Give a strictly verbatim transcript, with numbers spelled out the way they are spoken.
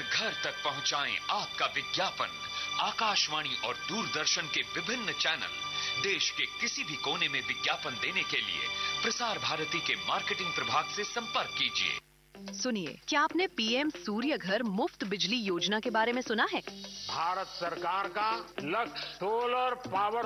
घर तक पहुंचाएं आपका विज्ञापन। आकाशवाणी और दूरदर्शन के विभिन्न चैनल देश के किसी भी कोने में विज्ञापन देने के लिए प्रसार भारती के मार्केटिंग प्रभाग से संपर्क कीजिए। सुनिए, क्या आपने पीएम सूर्य घर मुफ्त बिजली योजना के बारे में सुना है? भारत सरकार का लक्ष्य सोलर पावर